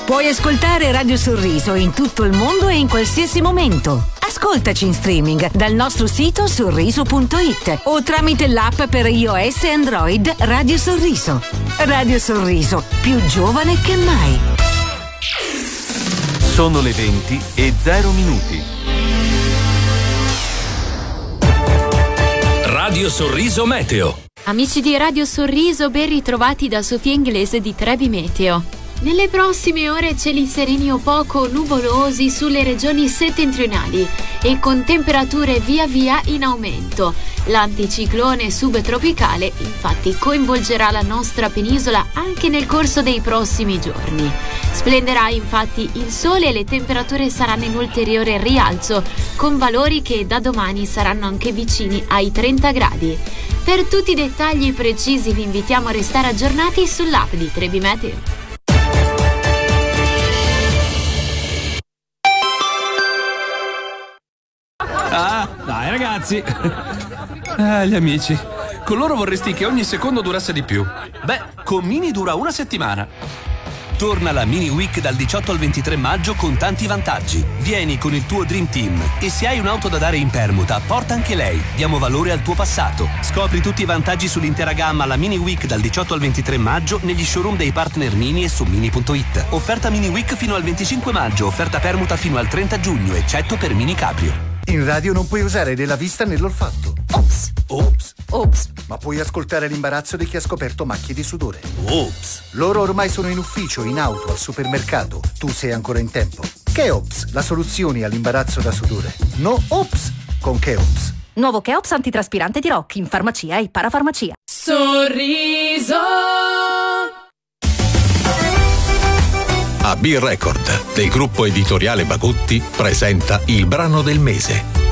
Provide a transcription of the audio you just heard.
Puoi ascoltare Radio Sorriso in tutto il mondo e in qualsiasi momento. Ascoltaci in streaming dal nostro sito sorriso.it o tramite l'app per iOS e Android Radio Sorriso. Radio Sorriso, più giovane che mai. Sono le 20:0. Radio Sorriso Meteo. Amici di Radio Sorriso, ben ritrovati da Sofia Inglese di Trebi Meteo. Nelle prossime ore cieli sereni o poco nuvolosi sulle regioni settentrionali e con temperature via via in aumento. L'anticiclone subtropicale infatti coinvolgerà la nostra penisola anche nel corso dei prossimi giorni. Splenderà infatti il sole e le temperature saranno in ulteriore rialzo, con valori che da domani saranno anche vicini ai 30 gradi. Per tutti i dettagli precisi vi invitiamo a restare aggiornati sull'app di Trebi Meteo. Ah, dai ragazzi. Gli amici. Con loro vorresti che ogni secondo durasse di più. Beh, con Mini dura una settimana. Torna la Mini Week dal 18 al 23 maggio con tanti vantaggi. Vieni con il tuo Dream Team e se hai un'auto da dare in permuta, porta anche lei. Diamo valore al tuo passato. Scopri tutti i vantaggi sull'intera gamma alla Mini Week dal 18 al 23 maggio negli showroom dei partner Mini e su Mini.it. Offerta Mini Week fino al 25 maggio, offerta permuta fino al 30 giugno, eccetto per Mini Cabrio. In radio non puoi usare né la vista né l'olfatto. Ops! Ops! Ops! Ma puoi ascoltare l'imbarazzo di chi ha scoperto macchie di sudore. Ops! Loro ormai sono in ufficio, in auto, al supermercato. Tu sei ancora in tempo. Cheops, la soluzione all'imbarazzo da sudore. No Ops con Cheops. Nuovo Cheops antitraspirante di Rock in farmacia e parafarmacia. Sorriso. AB Record del gruppo editoriale Bagutti presenta il brano del mese.